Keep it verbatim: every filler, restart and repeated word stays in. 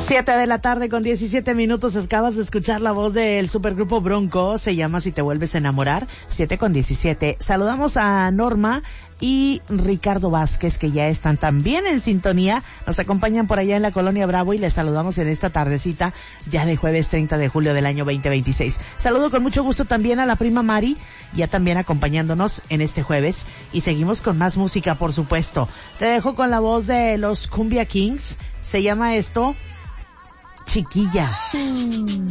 Siete de la tarde con diecisiete minutos. Acabas de escuchar la voz del supergrupo Bronco. Se llama Si te vuelves a enamorar. Siete con diecisiete. Saludamos a Norma y Ricardo Vázquez, que ya están también en sintonía. Nos acompañan por allá en la Colonia Bravo y les saludamos en esta tardecita ya de jueves treinta de julio del año veinte veintiséis. Saludo con mucho gusto también a la prima Mari, ya también acompañándonos en este jueves. Y seguimos con más música, por supuesto. Te dejo con la voz de los Cumbia Kings. Se llama esto Chiquilla.